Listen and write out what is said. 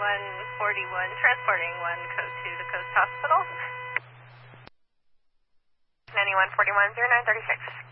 transporting 1 code 2 to Coast Hospital. 9141 0936.